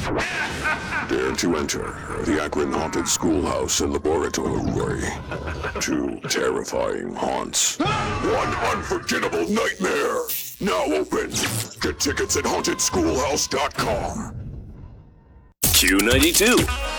Dare to enter the Akron Haunted Schoolhouse and Laboratory. 2 terrifying haunts. 1 unforgettable nightmare. Now open. Get tickets at HauntedSchoolhouse.com. Q92.